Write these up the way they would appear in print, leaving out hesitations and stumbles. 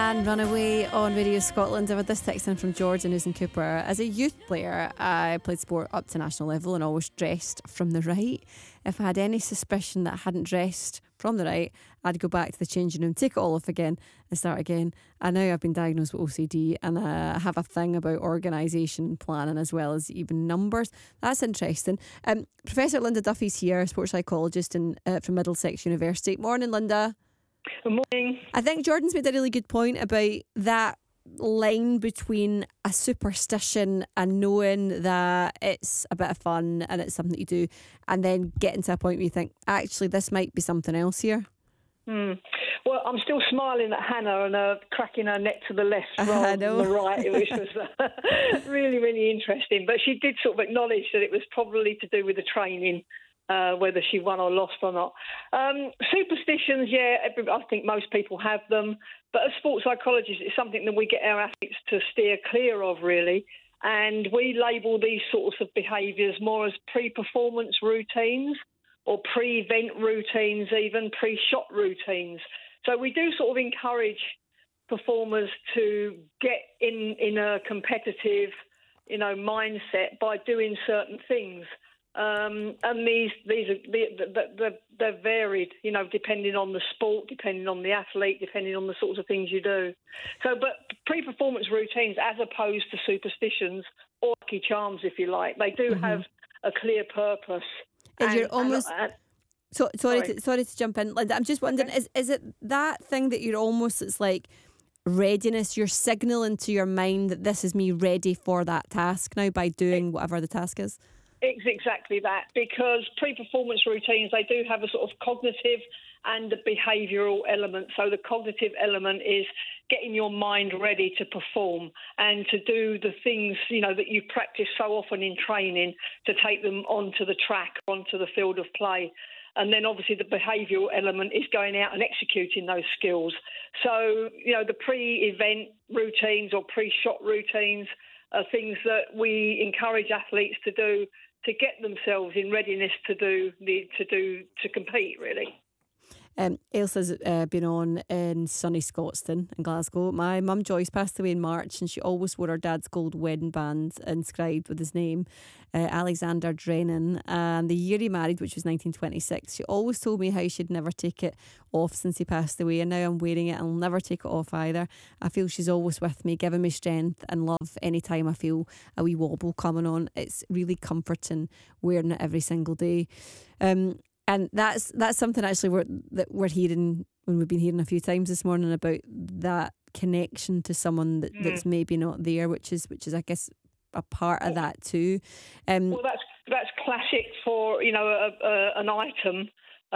and Runaway on Radio Scotland. I've had this text in from Jordan, who's in Cooper. As a youth player, I played sport up to national level and always dressed from the right. If I had any suspicion that I hadn't dressed from the right, I'd go back to the changing room, take it all off again and start again. And now I've been diagnosed with OCD and I have a thing about organisation and planning as well as even numbers. That's interesting. Professor Linda Duffy's here, sports psychologist from Middlesex University. Morning, Linda. Good morning. I think Jordan's made a really good point about that line between a superstition and knowing that it's a bit of fun and it's something that you do, and then getting to a point where you think, actually, this might be something else here. Well, I'm still smiling at Hannah and cracking her neck to the left rather than the right, which was really, really interesting. But she did sort of acknowledge that it was probably to do with the training. Whether she won or lost or not. Superstitions, I think most people have them. But as sports psychologists, it's something that we get our athletes to steer clear of, really. And we label these sorts of behaviours more as pre-performance routines or pre-event routines, even pre-shot routines. So we do sort of encourage performers to get in a competitive, mindset by doing certain things. And these are they're varied, depending on the sport, depending on the athlete, depending on the sorts of things you do. So, but pre-performance routines, as opposed to superstitions or lucky charms, if you like, they do have a clear purpose. You're almost. Sorry to jump in, Linda. I'm just wondering, is it that thing that you're almost? It's like readiness. You're signalling to your mind that this is me ready for that task now by doing whatever the task is. It's exactly that, because pre-performance routines, they do have a sort of cognitive and a behavioural element. So the cognitive element is getting your mind ready to perform and to do the things, that you practice so often in training, to take them onto the track, onto the field of play. And then obviously the behavioural element is going out and executing those skills. So, the pre-event routines or pre-shot routines are things that we encourage athletes to do to get themselves in readiness to compete, really. Ailsa's been on in sunny Scotstoun in Glasgow. My mum Joyce passed away in March, and she always wore her dad's gold wedding band inscribed with his name, Alexander Drennan. And the year he married, which was 1926, she always told me how she'd never take it off since he passed away, and now I'm wearing it and I'll never take it off either. I feel she's always with me, giving me strength and love anytime I feel a wee wobble coming on. It's really comforting wearing it every single day. And that's something actually we're hearing, when we've been hearing a few times this morning, about that connection to someone that's maybe not there, which is I guess a part of that too. Well, that's classic for an item,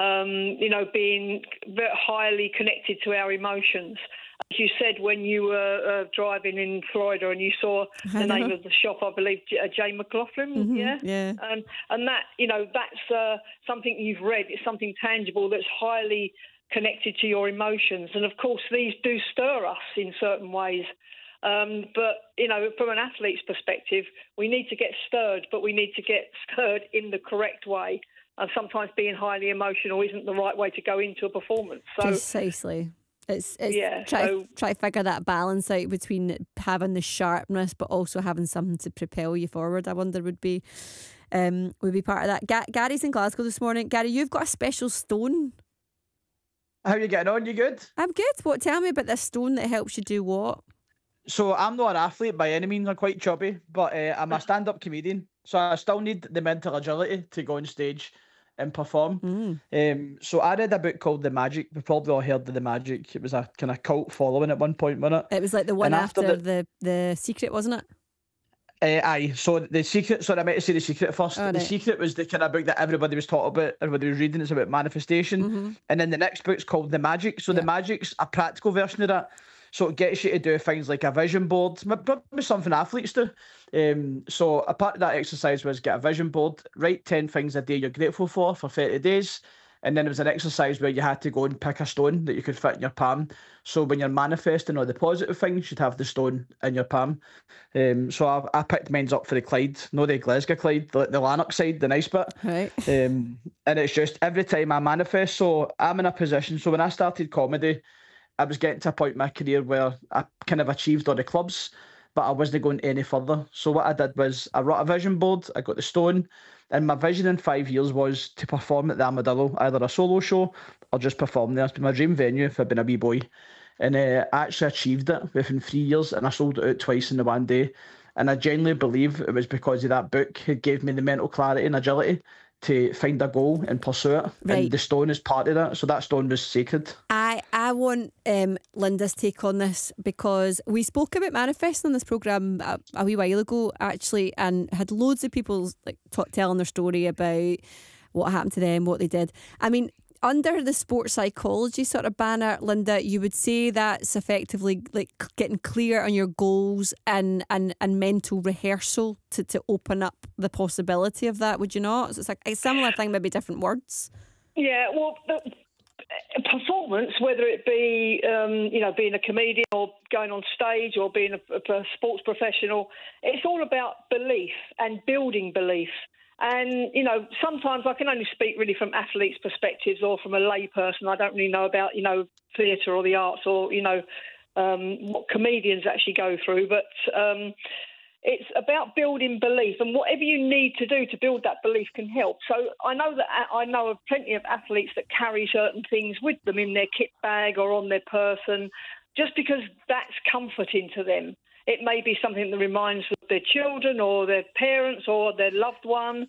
being very highly connected to our emotions. As you said, when you were driving in Florida and you saw the name of the shop, I believe, J. McLaughlin, yeah. And that, that's something you've read. It's something tangible that's highly connected to your emotions. And, of course, these do stir us in certain ways. But, from an athlete's perspective, we need to get stirred, but we need to get stirred in the correct way. And sometimes being highly emotional isn't the right way to go into a performance. So, precisely. It's try to figure that balance out between having the sharpness but also having something to propel you forward. I wonder would be part of that. Gary's in Glasgow this morning. Gary, you've got a special stone. How are you getting on? You good? I'm good. Tell me about this stone that helps you do what? So I'm not an athlete by any means. I'm quite chubby, but I'm a stand-up comedian, so I still need the mental agility to go on stage and perform. So I read a book called The Magic. We've probably all heard of The Magic. It was a kind of cult following at one point, wasn't it? It was like the one after the Secret, wasn't it? Aye. So The Secret, sorry, I meant to say The Secret first. The Secret was the kind of book that everybody was taught about, everybody was reading. It's about manifestation. And then the next book's called The Magic. So The Magic's a practical version of that. So it gets you to do things like a vision board, maybe something athletes do. So a part of that exercise was get a vision board, write 10 things a day you're grateful for 30 days. And then there was an exercise where you had to go and pick a stone that you could fit in your palm. So when you're manifesting all the positive things, you'd have the stone in your palm. So I picked mine up for the Clyde, no the Glasgow Clyde, the Lanark side, the nice bit. Right. And it's just every time I manifest. So I'm in a position, so when I started comedy, I was getting to a point in my career where I kind of achieved all the clubs, but I wasn't going any further. So what I did was I wrote a vision board, I got the stone, and my vision in 5 years was to perform at the Armadillo, either a solo show or just perform there. It's been my dream venue if I'd been a wee boy. And I actually achieved it within 3 years, and I sold it out twice in the one day. And I genuinely believe it was because of that book. It gave me the mental clarity and agility to find a goal and pursue it. Right. And the stone is part of that. So that stone was sacred. I want Linda's take on this, because we spoke about manifesting on this programme a wee while ago, actually, and had loads of people like telling their story about what happened to them, what they did. I mean, under the sports psychology sort of banner, Linda, you would say that's effectively like getting clear on your goals and mental rehearsal to open up the possibility of that, would you not? So it's like a similar thing, maybe different words. Yeah, well, performance, whether it be, being a comedian or going on stage or being a sports professional, it's all about belief and building belief. And, sometimes I can only speak really from athletes' perspectives or from a lay person. I don't really know about, theatre or the arts or, what comedians actually go through. But it's about building belief, and whatever you need to do to build that belief can help. So I know of plenty of athletes that carry certain things with them in their kit bag or on their person, just because that's comforting to them. It may be something that reminds them of their children or their parents or their loved one.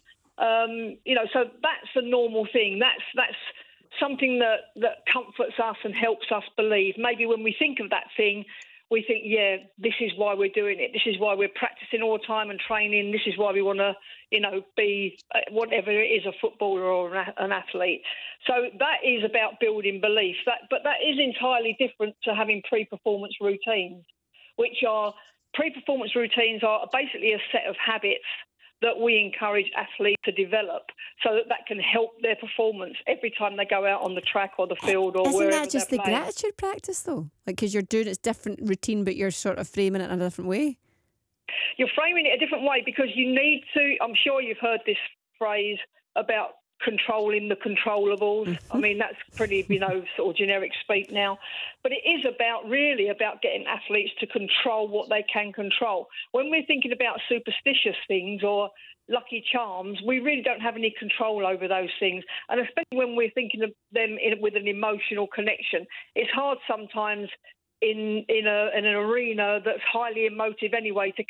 So that's the normal thing. That's something that comforts us and helps us believe. Maybe when we think of that thing, we think, yeah, this is why we're doing it. This is why we're practicing all the time and training. This is why we want to, be whatever it is, a footballer or an athlete. So that is about building belief. But that is entirely different to having pre-performance routines, which are pre-performance routines are basically a set of habits that we encourage athletes to develop so that can help their performance every time they go out on the track or the field or wherever they're playing. Isn't that just the gratitude practice, though? Like, because you're doing it's different routine, but you're sort of framing it in a different way? You're framing it a different way because you need to, I'm sure you've heard this phrase about controlling the controllables. Mm-hmm. I mean, that's pretty, sort of generic speak now. But it is really about getting athletes to control what they can control. When we're thinking about superstitious things or lucky charms, we really don't have any control over those things. And especially when we're thinking of them with an emotional connection, it's hard sometimes in an arena that's highly emotive anyway to